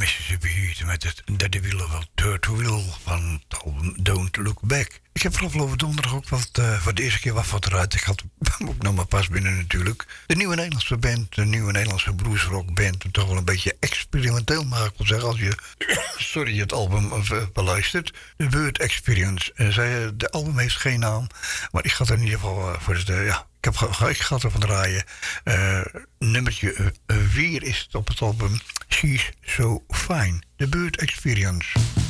Mississippi Heat met het derde wiel of third wheel van het album Don't Look Back. Ik heb afgelopen donderdag ook voor de eerste keer wat eruit. Ik had ook nog maar pas binnen natuurlijk. De nieuwe Nederlandse band, de nieuwe Nederlandse bluesrockband. Toch wel een beetje experimenteel, mag ik wel zeggen. Als je het album beluistert. De Bird Experience. De album heeft geen naam. Maar ik ga er in ieder geval voor de... Ik ga er van draaien. Nummertje 4 is het op het album She's So Fine. The Bird Experience.